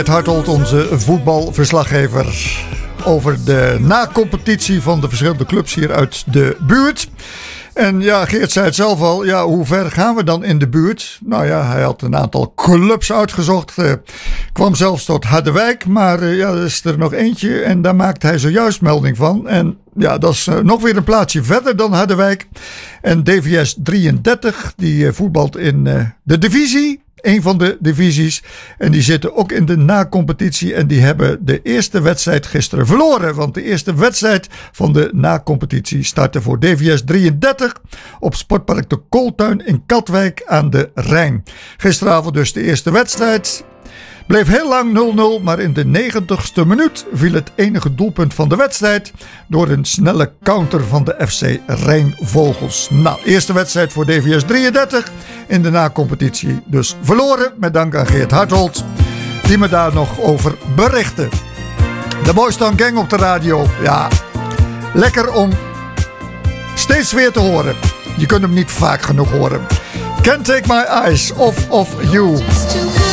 Hartold, onze voetbalverslaggever, over de na-competitie van de verschillende clubs hier uit de buurt. En ja, Geert zei het zelf al, ja, hoe ver gaan we dan in de buurt? Nou ja, hij had een aantal clubs uitgezocht, kwam zelfs tot Harderwijk, maar ja, er is er nog eentje en daar maakt hij zojuist melding van. En ja, dat is nog weer een plaatsje verder dan Harderwijk. En DVS 33, die voetbalt in de divisie. Een van de divisies. En die zitten ook in de na-competitie. En die hebben de eerste wedstrijd gisteren verloren. Want de eerste wedstrijd van de na-competitie startte voor DVS 33 op Sportpark de Kooltuin in Katwijk aan de Rijn. Gisteravond dus de eerste wedstrijd. Bleef heel lang 0-0, maar in de 90ste minuut viel het enige doelpunt van de wedstrijd door een snelle counter van de FC Rijnvogels. Nou, eerste wedstrijd voor DVS 33 in de na-competitie dus verloren, met dank aan Geert Hartold, die me daar nog over berichtte. De Boys Town Gang op de radio, ja, lekker om steeds weer te horen. Je kunt hem niet vaak genoeg horen. Can't Take My Eyes Off of You.